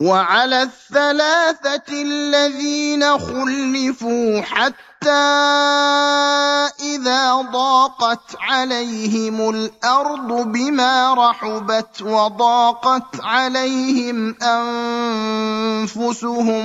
وعلى الثلاثة الذين خلفوا حتى إذا ضاقت عليهم الأرض بما رحبت وضاقت عليهم أنفسهم